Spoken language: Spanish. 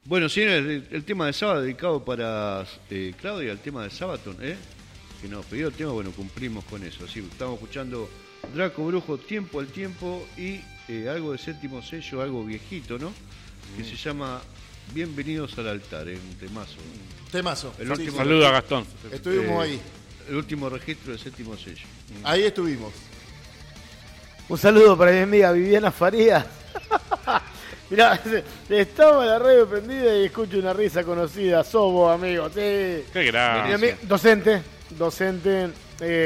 Bueno, señores, el tema de sábado dedicado para Claudia, el tema de Sabaton, que nos pidió el tema, bueno, cumplimos con eso. Así, estamos escuchando Draco Brujo, Tiempo al Tiempo y algo de Séptimo Sello, algo viejito, ¿no? Que se llama Bienvenidos al Altar, un temazo. Temazo. Saluda a Gastón. Estuvimos ahí. El último registro de Séptimo Sello. Ahí estuvimos. Un saludo para mi amiga Viviana Farías. Mirá, estaba la radio prendida y escucho una risa conocida. Sos vos, amigo. Sí. Qué grande. Docente